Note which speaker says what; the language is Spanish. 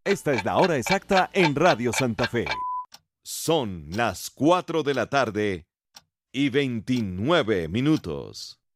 Speaker 1: Esta es la hora exacta en Radio Santa Fe. Son las 4 de la tarde y 29 minutos.